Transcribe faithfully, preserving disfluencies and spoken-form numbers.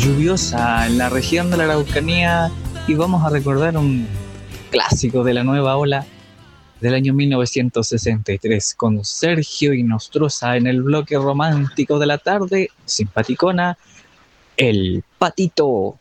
lluviosa en la región de la Araucanía y vamos a recordar un clásico de la nueva ola del año mil novecientos sesenta y tres con Sergio Inostroza en el bloque romántico de la tarde, simpaticona, El Patito.